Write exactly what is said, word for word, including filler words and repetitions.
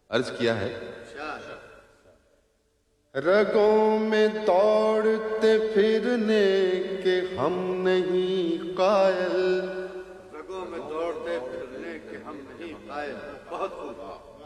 अर्ज किया है, रगों में दौड़ते फिरने के हम नहीं कायल, रगों में दौड़ते फिरने के हम नहीं कायल। बहुत खूब।